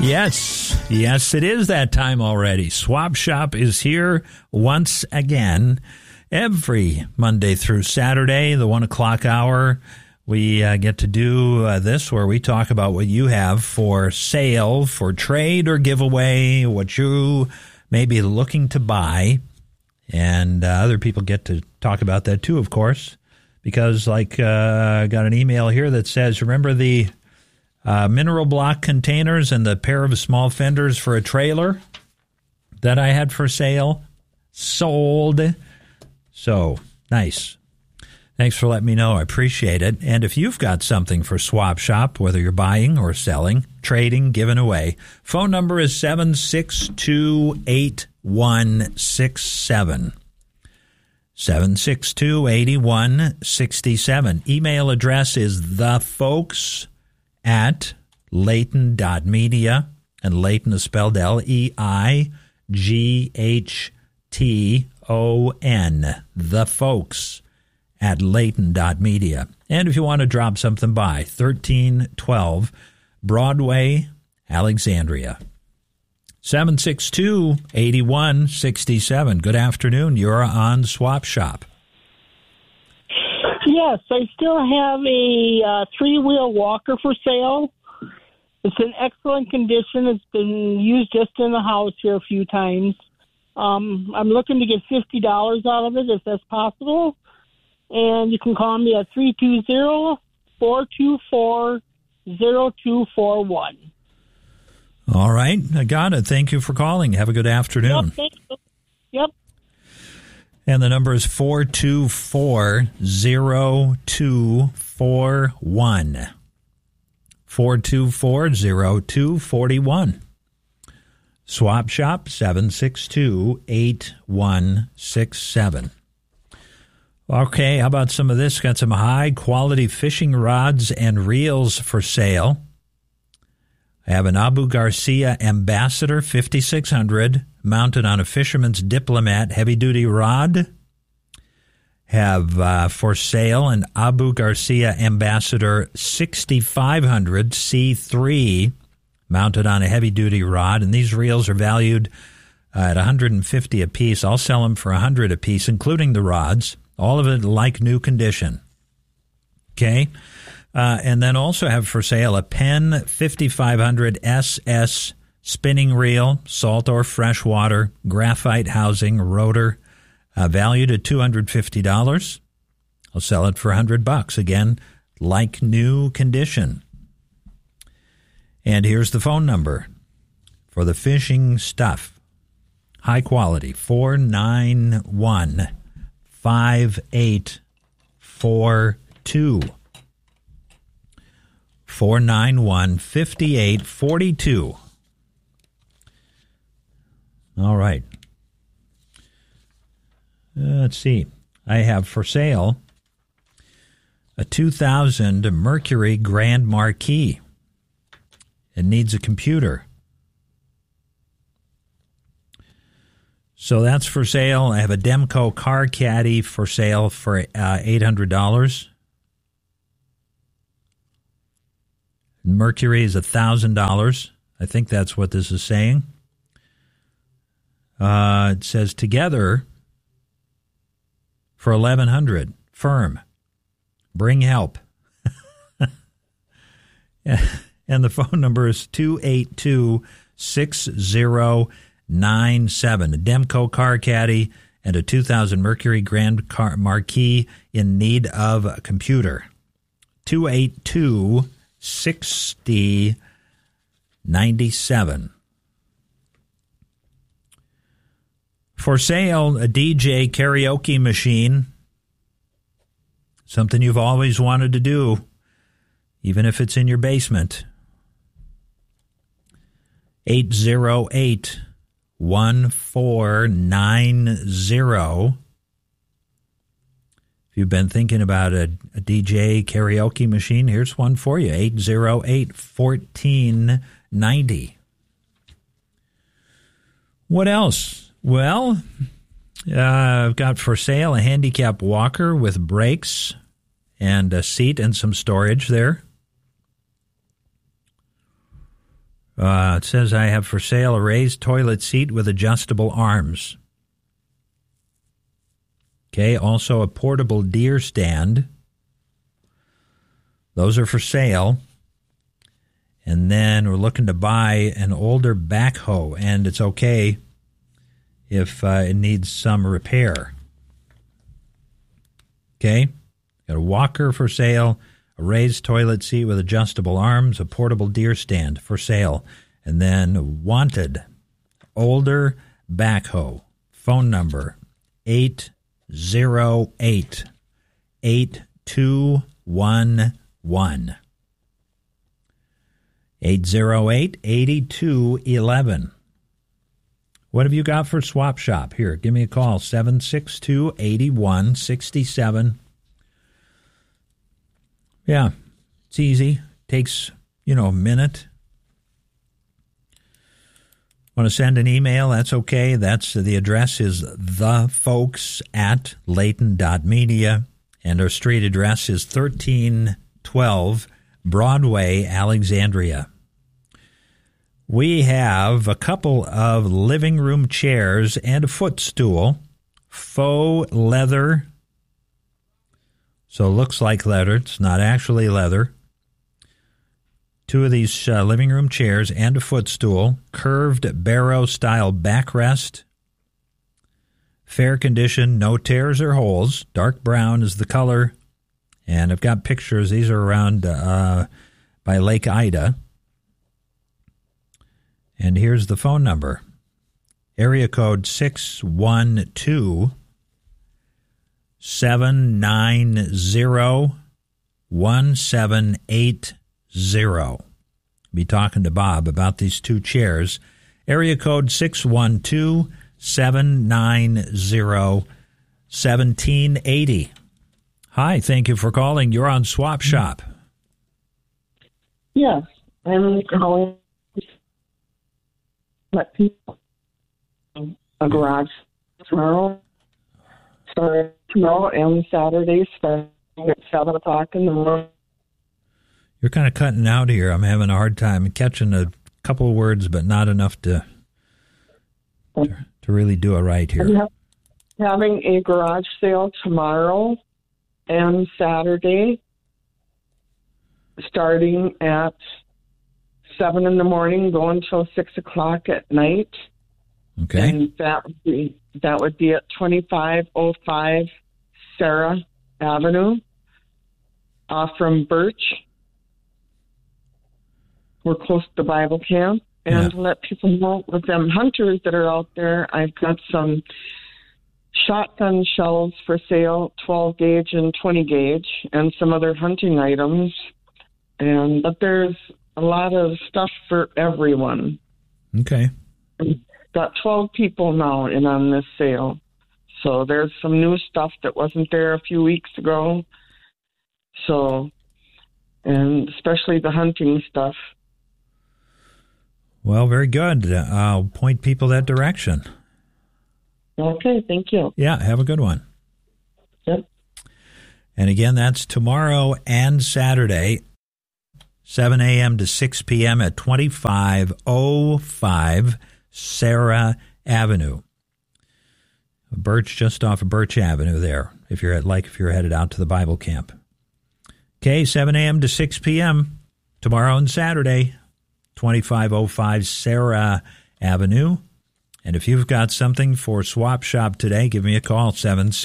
Yes, it is that time already. Swap Shop is here once again every Monday through Saturday, the 1 o'clock hour. We get to do this where we talk about what you have for sale, for trade or giveaway, what you may be looking to buy. And other people get to talk about that too, of course, because I got an email here that says, remember the mineral block containers and the pair of small fenders for a trailer that I had for sale? Sold. So, nice. Thanks for letting me know. I appreciate it. And if you've got something for Swap Shop, whether you're buying or selling, trading, giving away, phone number is 762-8167. 762-8167. Email address is thefolks@leighton.media, and Leighton is spelled Leighton, thefolks@leighton.media. And if you want to drop something by, 1312 Broadway, Alexandria. 762-8167. Good afternoon. You're on Swap Shop. Yes, I still have a three-wheel walker for sale. It's in excellent condition. It's been used just in the house here a few times. I'm looking to get $50 out of it, if that's possible. And you can call me at 320-424-0241. All right. I got it. Thank you for calling. Have a good afternoon. Yep, thank you. Yep. And the number is 424-0241. 424-0241. Swap Shop, 762-8167. Okay, how about some of this? Got some high-quality fishing rods and reels for sale. I have an Abu Garcia Ambassador 5600 mounted on a Fisherman's Diplomat heavy-duty rod. Have for sale an Abu Garcia Ambassador 6500 C3 mounted on a heavy-duty rod, and these reels are valued at $150 a piece. I'll sell them for $100 a piece, including the rods. All of it like new condition. Okay? And then also have for sale a Penn 5500 SS spinning reel, salt or freshwater, graphite housing, rotor, valued at $250. I'll sell it for $100. Again, like new condition. And here's the phone number for the fishing stuff. High quality, 491-5842. 491-5842. All right. Let's see. I have for sale a 2000 Mercury Grand Marquis. It needs a computer. So that's for sale. I have a Demco car caddy for sale for $800. Mercury is $1,000. I think that's what this is saying. It says together for $1,100. Firm. Bring help. And the phone number is 282-6097. A Demco car caddy and a 2000 Mercury Grand Marquis in need of a computer. 282-6097. For sale, a DJ karaoke machine. Something you've always wanted to do, even if it's in your basement. 808-1490. If you've been thinking about a DJ karaoke machine, here's one for you. 808-1490. What else? Well, I've got for sale a handicap walker with brakes and a seat and some storage there. It says I have for sale a raised toilet seat with adjustable arms. Okay, also a portable deer stand. Those are for sale. And then we're looking to buy an older backhoe, and it's okay if it needs some repair. Okay, got a walker for sale, a raised toilet seat with adjustable arms, a portable deer stand for sale, and then wanted older backhoe. Phone number 808-8211. 808-8211. What have you got for Swap Shop? Here, give me a call, 762-8167. Yeah, it's easy. Takes, a minute. Want to send an email? That's okay. The address is thefolks@layton.media, and our street address is 1312 Broadway, Alexandria. We have a couple of living room chairs and a footstool, faux leather. So it looks like leather. It's not actually leather. Two of these living room chairs and a footstool, curved barrow-style backrest, fair condition, no tears or holes. Dark brown is the color. And I've got pictures. These are around by Lake Ida. And here's the phone number. Area code 612-790-1780. Be talking to Bob about these two chairs. Area code 612-790-1780. Hi, thank you for calling. You're on Swap Shop. Yes, I'm calling let people a garage tomorrow. Starting tomorrow and Saturday, starting at 7 o'clock in the morning. You're kind of cutting out here. I'm having a hard time catching a couple of words, but not enough to really do it right here. I'm having a garage sale tomorrow and Saturday, starting at 7 in the morning, going till 6 o'clock at night. Okay. And that would be at 2505 Sarah Avenue, from Birch. We're close to Bible camp. And to let people know, with them hunters that are out there, I've got some shotgun shells for sale, 12 gauge and 20 gauge, and some other hunting items. But there's a lot of stuff for everyone. Okay. Got 12 people now in on this sale. So there's some new stuff that wasn't there a few weeks ago. So, and especially the hunting stuff. Well, very good. I'll point people that direction. Okay, thank you. Yeah, have a good one. Yep. And again, that's tomorrow and Saturday, 7 a.m. to 6 p.m. at 2505 Sarah Avenue. Birch, just off of Birch Avenue there, if you're headed out to the Bible camp. Okay, 7 a.m. to 6 p.m. tomorrow and Saturday, 2505 Sarah Avenue. And if you've got something for Swap Shop today, give me a call,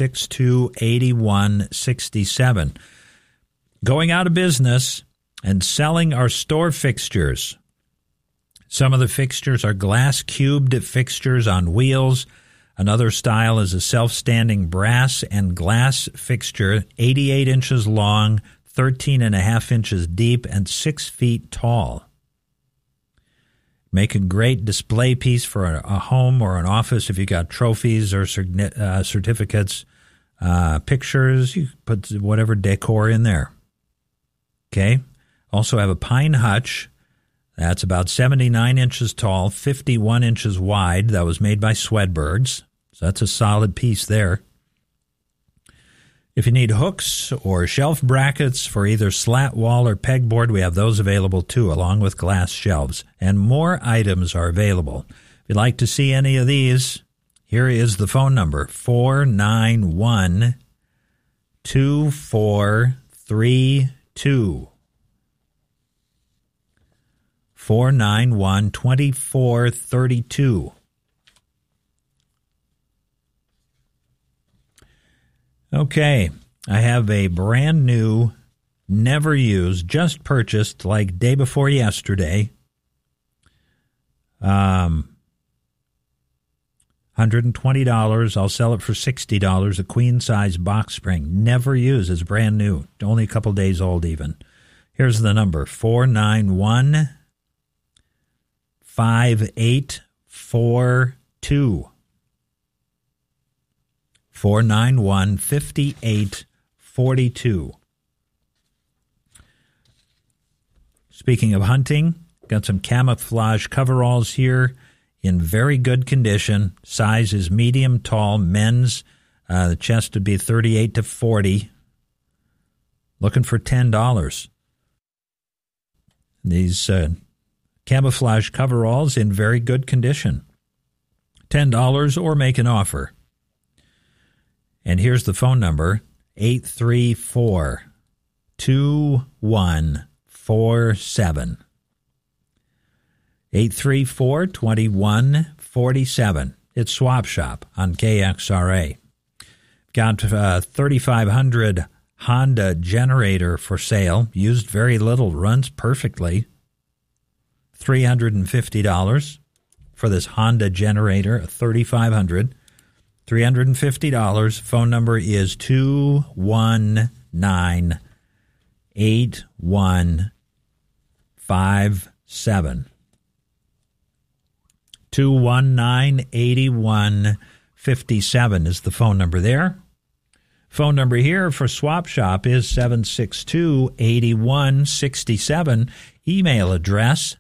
762-8167. Going out of business and selling our store fixtures. Some of the fixtures are glass cubed fixtures on wheels. Another style is a self-standing brass and glass fixture, 88 inches long, 13 and a half inches deep, and 6 feet tall. Make a great display piece for a home or an office if you got trophies or certificates, pictures. You put whatever decor in there. Okay. Also have a pine hutch. That's about 79 inches tall, 51 inches wide. That was made by Swedberg's. So that's a solid piece there. If you need hooks or shelf brackets for either slat wall or pegboard, we have those available too, along with glass shelves. And more items are available. If you'd like to see any of these, here is the phone number, 491-2432. 491-2432. Okay, I have a brand new, never used, just purchased like day before yesterday. $120. I'll sell it for $60. A queen size box spring, never used. It's brand new, only a couple days old even. Here's the number, 491-5842. 491-5842. Speaking of hunting, got some camouflage coveralls here in very good condition. Size is medium tall, men's. The chest would be 38 to 40. Looking for $10. These camouflage coveralls in very good condition. $10 or make an offer. And here's the phone number, 834-2147. 834-2147. It's Swap Shop on KXRA. Got a 3500 Honda generator for sale. Used very little, runs perfectly. $350 for this Honda generator, a 3500. $350. Phone number is 219-8157. 219-8157 is the phone number there. Phone number here for Swap Shop is 762-8167. Email address,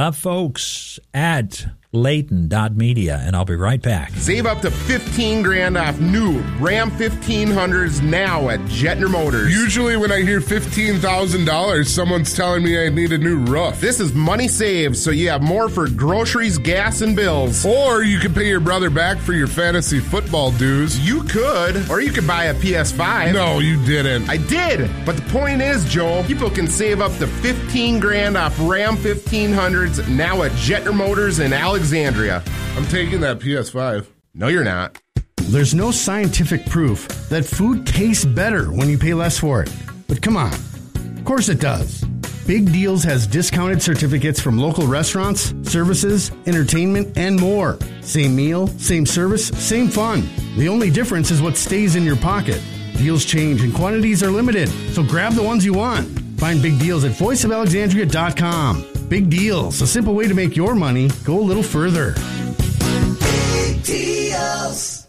thefolks@layton.media, and I'll be right back. Save up to $15,000 off new Ram 1500s now at Jetner Motors. Usually when I hear $15,000, someone's telling me I need a new roof. This is money saved, so you have more for groceries, gas, and bills. Or you could pay your brother back for your fantasy football dues. You could, or you could buy a PS5. No, you didn't. I did, but the point is, Joel, people can save up to $15,000 off Ram 1500s now at Jetner Motors in Alexandria. I'm taking that PS5. No, you're not. There's no scientific proof that food tastes better when you pay less for it. But come on. Of course it does. Big Deals has discounted certificates from local restaurants, services, entertainment, and more. Same meal, same service, same fun. The only difference is what stays in your pocket. Deals change and quantities are limited, so grab the ones you want. Find Big Deals at voiceofalexandria.com. Big Deals, a simple way to make your money go a little further. Big Deals.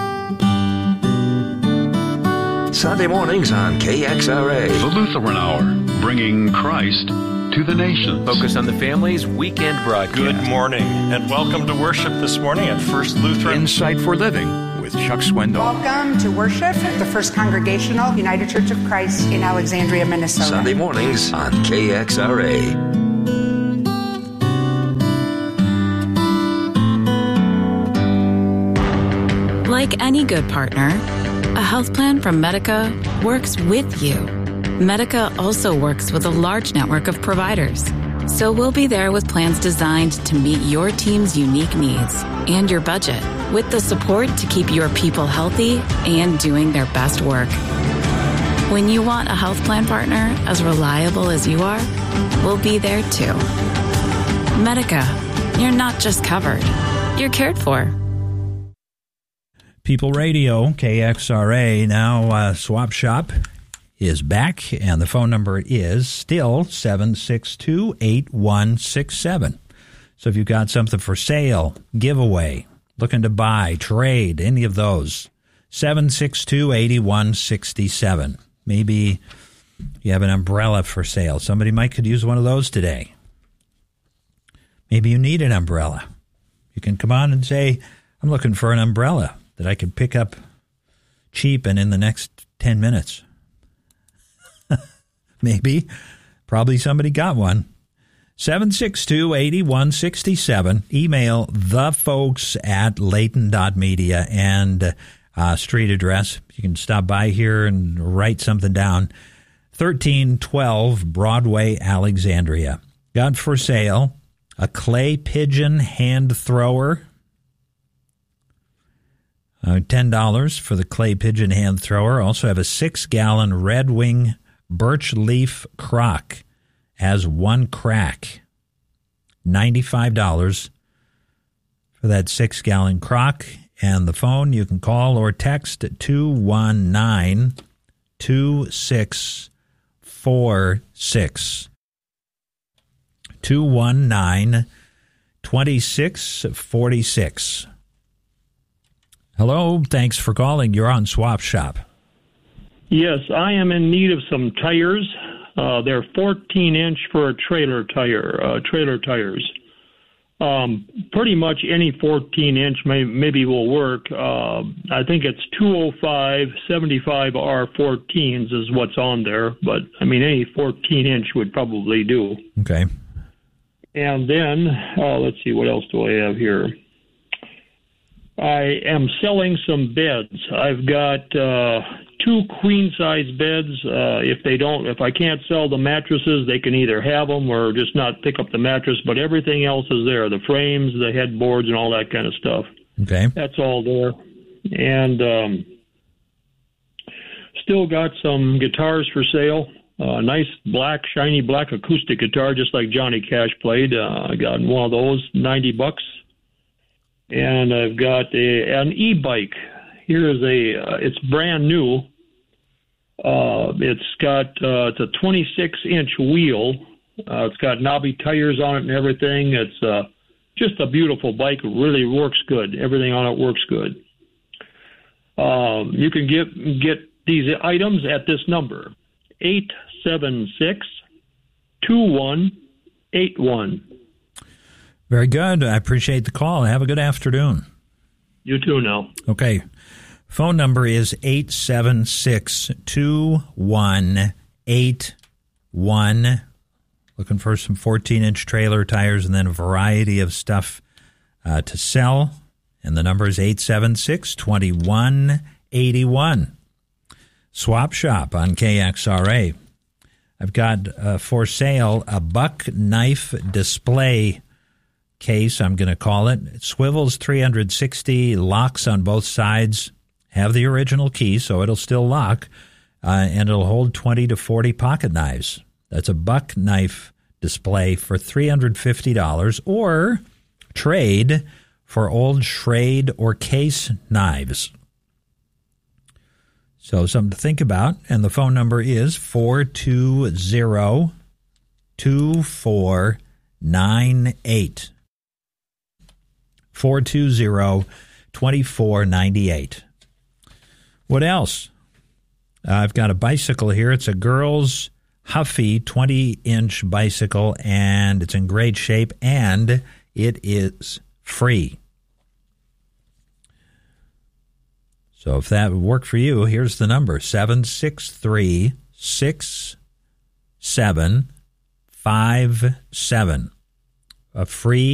Sunday mornings on KXRA. The Lutheran Hour, bringing Christ to the nations. Focus on the Family's weekend broadcast. Good morning, and welcome to worship this morning at First Lutheran. Insight for Living with Chuck Swindoll. Welcome to worship at the First Congregational United Church of Christ in Alexandria, Minnesota. Sunday mornings on KXRA. Like any good partner, a health plan from Medica works with you. Medica also works with a large network of providers. So we'll be there with plans designed to meet your team's unique needs and your budget, with the support to keep your people healthy and doing their best work. When you want a health plan partner as reliable as you are, we'll be there too. Medica, you're not just covered, you're cared for. People Radio, KXRA, now Swap Shop is back, and the phone number is still 762-8167. So if you've got something for sale, giveaway, looking to buy, trade, any of those, 762-8167. Maybe you have an umbrella for sale. Somebody might could use one of those today. Maybe you need an umbrella. You can come on and say, I'm looking for an umbrella that I could pick up cheap and in the next 10 minutes. Maybe. Probably somebody got one. 762-8167. Email thefolks@layton.media and street address. You can stop by here and write something down. 1312 Broadway, Alexandria. Got for sale a clay pigeon hand thrower. $10 for the clay pigeon hand thrower. Also have a 6-gallon Red Wing birch leaf crock. Has one crack. $95 for that 6-gallon crock. And the phone, you can call or text at 219-2646. 219-2646. Hello, thanks for calling. You're on Swap Shop. Yes, I am in need of some tires. They're 14-inch for a trailer tires. Pretty much any 14-inch maybe will work. I think it's 205 75R14s is what's on there, but I mean any 14-inch would probably do. Okay. And then let's see, what else do I have here? I am selling some beds. I've got 2 queen-size beds. If I can't sell the mattresses, they can either have them or just not pick up the mattress, but everything else is there, the frames, the headboards, and all that kind of stuff. Okay. That's all there. And still got some guitars for sale. Nice black, shiny black acoustic guitar, just like Johnny Cash played. I got one of those, $90. And I've got an e-bike. Here is it's brand new. It's a 26-inch wheel. It's got knobby tires on it and everything. It's just a beautiful bike. It really works good. Everything on it works good. You can get these items at this number, 876-2181. Very good. I appreciate the call. Have a good afternoon. You too now. Okay. Phone number is 876-2181. Looking for some 14-inch trailer tires and then a variety of stuff to sell. And the number is 876-2181. Swap Shop on KXRA. I've got for sale a buck knife display case, I'm going to call it. It swivels 360, locks on both sides, have the original key, so it'll still lock, and it'll hold 20 to 40 pocket knives. That's a buck knife display for $350, or trade for old Schrade or Case knives. So something to think about, and the phone number is 420-2498. 420-2498. What else? I've got a bicycle here. It's a girl's Huffy 20-inch bicycle, and it's in great shape, and it is free. So if that would work for you, here's the number, 763-6757. A free